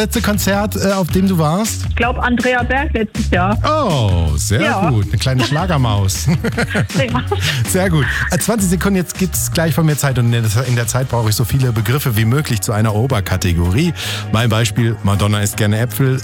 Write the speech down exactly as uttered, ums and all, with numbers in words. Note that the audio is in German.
letzte Konzert, äh, auf dem du warst? Ich glaube Andrea Berg letztes Jahr. Oh, sehr Ja. gut. Eine kleine Schlagermaus. Ja. Sehr gut. Äh, zwanzig Sekunden, jetzt gibt es gleich von mir Zeit und in der- in der Zeit brauche ich so viele Begriffe wie möglich zu einer Oberkategorie. Mein Beispiel, Madonna isst gerne Äpfel.